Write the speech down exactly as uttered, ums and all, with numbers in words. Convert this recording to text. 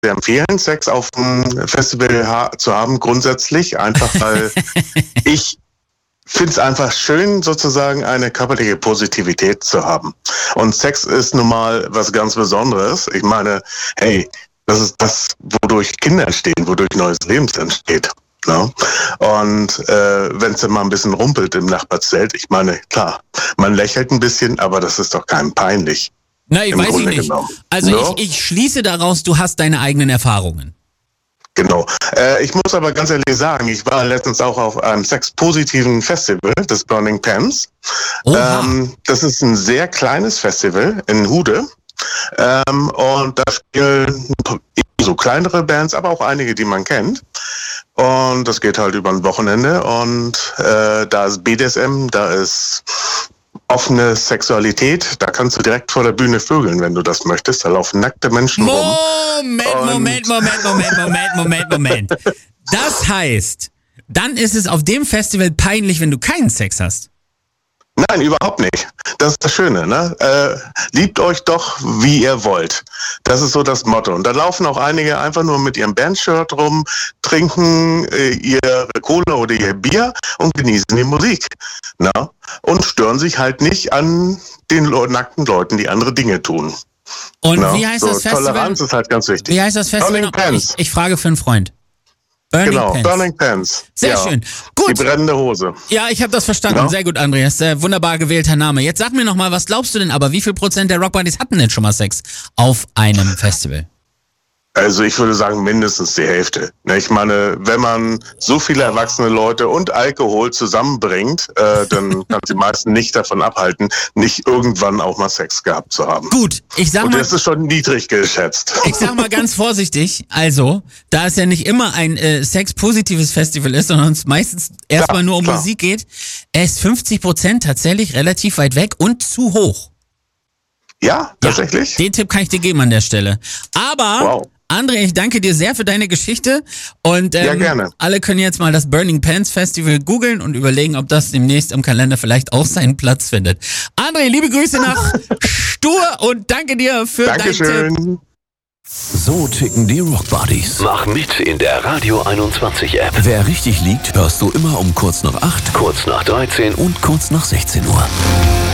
sehr empfehlen, Sex auf dem Festival ha- zu haben, grundsätzlich. Einfach weil ich finde es einfach schön, sozusagen eine körperliche Positivität zu haben. Und Sex ist nun mal was ganz Besonderes. Ich meine, hey, das ist das, wodurch Kinder entstehen, wodurch neues Leben entsteht. Ne? Und äh, wenn es dann mal ein bisschen rumpelt im Nachbarzelt, ich meine, klar, man lächelt ein bisschen, aber das ist doch keinem peinlich. Na, ich Im weiß ich Grunde nicht. genommen. Also No? ich, ich schließe daraus, du hast deine eigenen Erfahrungen. Genau. Äh, ich muss aber ganz ehrlich sagen, ich war letztens auch auf einem sexpositiven Festival, das Burning Pants. Ähm, das ist ein sehr kleines Festival in Hude. Ähm, und da spielen so kleinere Bands, aber auch einige, die man kennt. Und das geht halt über ein Wochenende. Und äh, da ist B D S M, da ist offene Sexualität. Da kannst du direkt vor der Bühne vögeln, wenn du das möchtest. Da laufen nackte Menschen rum. Moment, Moment, Moment, Moment, Moment, Moment, Moment. Das heißt, dann ist es auf dem Festival peinlich, wenn du keinen Sex hast. Nein, überhaupt nicht. Das ist das Schöne, ne? Äh, liebt euch doch, wie ihr wollt. Das ist so das Motto. Und da laufen auch einige einfach nur mit ihrem Bandshirt rum, trinken äh, ihre Cola oder ihr Bier und genießen die Musik. Na? Und stören sich halt nicht an den Le- nackten Leuten, die andere Dinge tun. Und Na? wie heißt so, das Festival? Toleranz ist halt ganz wichtig. Wie heißt das Festival? Burning Pants. Ich, ich frage für einen Freund. Burning Genau, Pants. Burning Pants. Sehr ja. schön. Gut. Die brennende Hose. Ja, ich habe das verstanden. Ja. Sehr gut, Andreas. Äh, wunderbar gewählter Name. Jetzt sag mir noch mal, was glaubst du denn aber, wie viel Prozent der Rockbuddies hatten denn schon mal Sex auf einem Festival? Also ich würde sagen mindestens die Hälfte. Ne, ich meine, wenn man so viele erwachsene Leute und Alkohol zusammenbringt, äh, dann kann die meisten nicht davon abhalten, nicht irgendwann auch mal Sex gehabt zu haben. Gut, ich sag Und mal, das ist schon niedrig geschätzt. ich sag mal ganz vorsichtig, also, da es ja nicht immer ein äh, sexpositives Festival ist, sondern es meistens erstmal Klar, nur um klar. Musik geht, ist fünfzig Prozent tatsächlich relativ weit weg und zu hoch. Ja, tatsächlich? Ja, den Tipp kann ich dir geben an der Stelle. Aber, Wow. André, ich danke dir sehr für deine Geschichte und ähm, Ja, gerne. alle können jetzt mal das Burning Pants Festival googeln und überlegen, ob das demnächst im Kalender vielleicht auch seinen Platz findet. André, liebe Grüße nach Stur und danke dir für deinen Tipp. Dankeschön. So ticken die Rockbuddies. Mach mit in der Radio einundzwanzig App. Wer richtig liegt, hörst du immer um kurz nach acht, Kurz nach dreizehn und kurz nach sechzehn Uhr.